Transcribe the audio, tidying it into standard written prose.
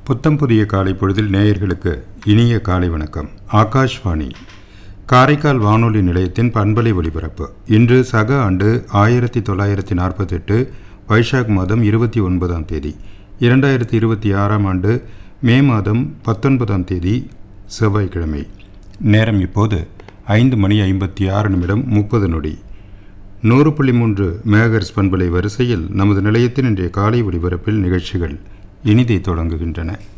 புத்தம் புதிய காலை பொழுதில் நேயர்களுக்கு இனிய காலை வணக்கம். ஆகாஷ்வாணி காரைக்கால் வானொலி நிலையத்தின் பண்பலை ஒலிபரப்பு. இன்று சக ஆண்டு 1948 வைசாக் மாதம் 29ஆம் தேதி 2026ஆம் ஆண்டு மே மாதம் 19ஆம் தேதி செவ்வாய்க்கிழமை. நேரம் இப்போது 5:56:30 100.3 மெகாஹெர்ட்ஸ் பண்பலை வரிசையில் நமது நிலையத்தின் இன்றைய காலை ஒலிபரப்பில் நிகழ்ச்சிகள் இனிதே தொடங்குகின்றன.